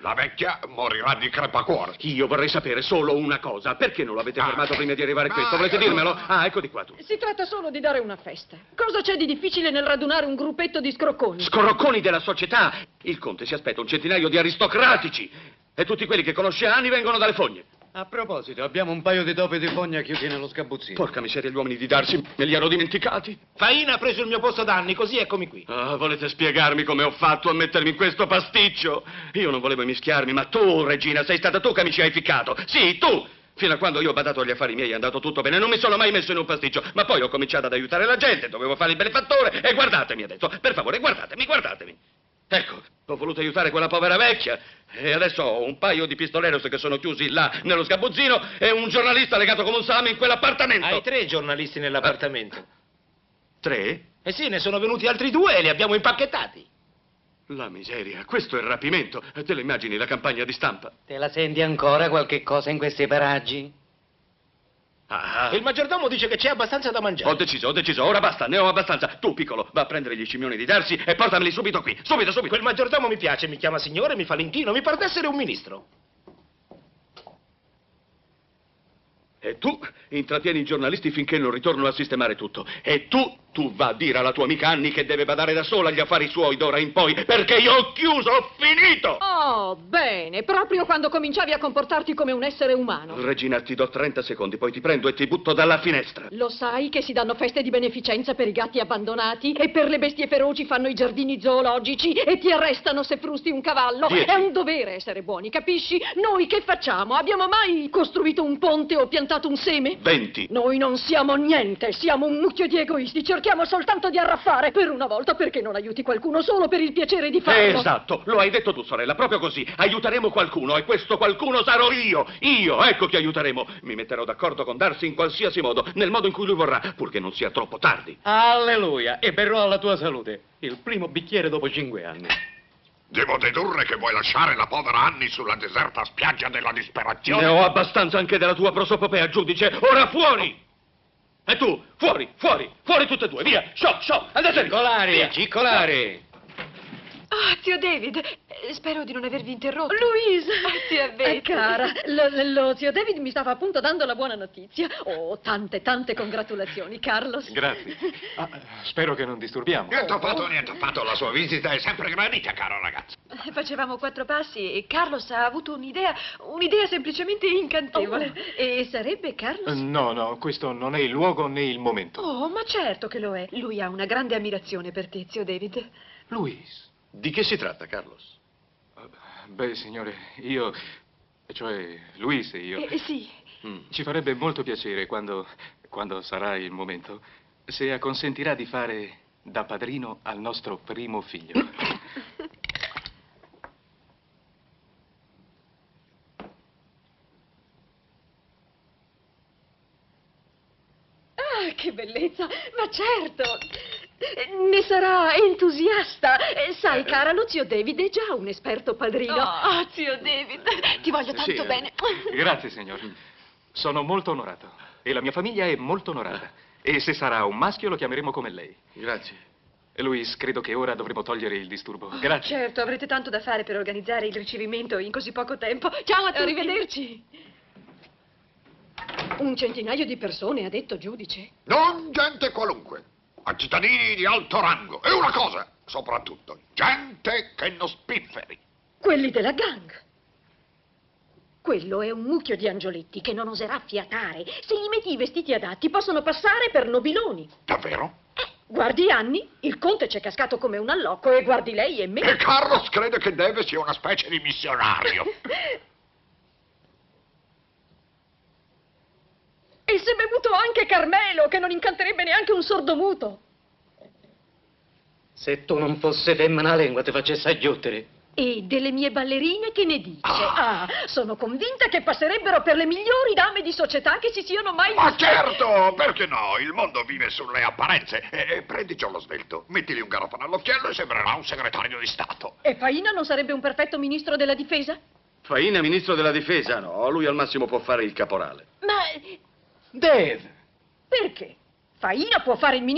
La vecchia morirà di crepacuore. Io vorrei sapere solo una cosa. Perché non lo avete fermato prima di arrivare a questo? Volete dirmelo? Ah, ecco di qua tu. Si tratta solo di dare una festa. Cosa c'è di difficile nel radunare un gruppetto di scrocconi? Scrocconi della società. Il conte si aspetta un centinaio di aristocratici. E tutti quelli che conosce anni vengono dalle fogne. A proposito, abbiamo un paio di topi di fogna chiusi nello sgabuzzino. Porca miseria, gli uomini di Darsi me li ero dimenticati. Faina ha preso il mio posto da anni, così eccomi qui. Ah, volete spiegarmi come ho fatto a mettermi in questo pasticcio? Io non volevo mischiarmi, ma tu, Regina, sei stata tu che mi ci hai ficcato. Sì, tu! Fino a quando io ho badato agli affari miei è andato tutto bene, non mi sono mai messo in un pasticcio. Ma poi ho cominciato ad aiutare la gente, dovevo fare il benefattore e guardatemi adesso. Per favore, guardatemi, guardatemi. Ecco, ho voluto aiutare quella povera vecchia e adesso ho un paio di pistoleros che sono chiusi là nello sgabuzzino e un giornalista legato come un salame in quell'appartamento. Hai 3 giornalisti nell'appartamento. 3? Eh sì, ne sono venuti altri 2 e li abbiamo impacchettati. La miseria, questo è il rapimento. Te lo immagini la campagna di stampa? Te la senti ancora qualche cosa in questi paraggi? Ah. Il maggiordomo dice che c'è abbastanza da mangiare. Ho deciso, ora basta, ne ho abbastanza. Tu, piccolo, va a prendere gli scimmioni di Darsi e portameli subito qui, subito. Quel maggiordomo mi piace, mi chiama signore, mi fa l'inchino, mi pare d'essere un ministro. E tu intrattieni i giornalisti finché non ritorno a sistemare tutto. E tu va a dire alla tua amica Anni che deve badare da sola agli affari suoi d'ora in poi, perché io ho chiuso, ho finito! Oh, bene, proprio quando cominciavi a comportarti come un essere umano. Regina, ti do 30 secondi, poi ti prendo e ti butto dalla finestra. Lo sai che si danno feste di beneficenza per i gatti abbandonati e per le bestie feroci fanno i giardini zoologici e ti arrestano se frusti un cavallo? 10. È un dovere essere buoni, capisci? Noi che facciamo? Abbiamo mai costruito un ponte o piantato un seme? 20. Noi non siamo niente, siamo un mucchio di egoisti, cerchiamo soltanto di arraffare. Per una volta perché non aiuti qualcuno solo per il piacere di farlo? Esatto, lo hai detto tu, sorella, proprio così. Aiuteremo qualcuno e questo qualcuno sarò io. Io, ecco chi aiuteremo. Mi metterò d'accordo con Darsi in qualsiasi modo, nel modo in cui lui vorrà, purché non sia troppo tardi. Alleluia, e berrò alla tua salute. Il primo bicchiere dopo 5 anni. Devo dedurre che vuoi lasciare la povera Anni sulla deserta spiaggia della disperazione. Ne ho abbastanza anche della tua prosopopea, giudice. Ora fuori! E tu, fuori, fuori, fuori tutte e due, via! Shop, andate! Circolare, circolare! Ah, zio David, spero di non avervi interrotto. Louise! Zia Betty. Cara, lo zio David mi stava appunto dando la buona notizia. Oh, tante congratulazioni, Carlos. Grazie. Spero che non disturbiamo. Niente affatto, la sua visita è sempre gradita, caro ragazzo. Facevamo 4 passi e Carlos ha avuto un'idea semplicemente incantevole. E sarebbe Carlos? No, questo non è il luogo né il momento. Oh, ma certo che lo è. Lui ha una grande ammirazione per te, zio David. Luis. Di che si tratta, Carlos? Beh, signore, io, cioè Luis e io... Sì. Ci farebbe molto piacere quando sarà il momento, se acconsentirà di fare da padrino al nostro primo figlio. Ah, che bellezza! Ma certo! Ne sarà entusiasta. Sai, cara, lo zio David è già un esperto padrino. Oh, zio David, ti voglio tanto bene. Grazie, signor. Sono molto onorato. E la mia famiglia è molto onorata. E se sarà un maschio lo chiameremo come lei. Grazie. Luis, credo che ora dovremo togliere il disturbo. Grazie. Certo, avrete tanto da fare per organizzare il ricevimento in così poco tempo. Ciao a tutti. Arrivederci. Un centinaio di persone, ha detto giudice. Non gente qualunque, ma cittadini di alto rango. E una cosa, soprattutto, gente che non spifferi. Quelli della gang. Quello è un mucchio di angioletti che non oserà fiatare. Se gli metti i vestiti adatti possono passare per nobiloni. Davvero? Guardi Anni, il conte c'è cascato come un allocco e guardi lei e me. E Carlos crede che Dave sia una specie di missionario. E si è bevuto anche Carmelo, che non incanterebbe neanche un sordomuto. Se tu non fosse femmina la lingua ti facesse aggiuttere. E delle mie ballerine che ne dice? Sono convinta che passerebbero per le migliori dame di società che si siano mai Ma viste. certo, perché no? Il mondo vive sulle apparenze. E prendi Giollo Svelto, mettili un garofano all'occhiello e sembrerà un segretario di Stato. E Faina non sarebbe un perfetto ministro della difesa? Faina, ministro della difesa? No, lui al massimo può fare il caporale. Ma Dave! perché? Faina può fare il ministro